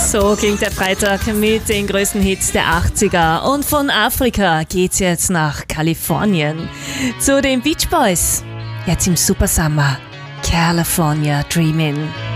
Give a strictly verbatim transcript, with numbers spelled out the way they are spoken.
So klingt der Freitag mit den größten Hits der achtziger. Und von Afrika geht's jetzt nach Kalifornien zu den Beach Boys. Jetzt im Super Summer, California Dreamin'.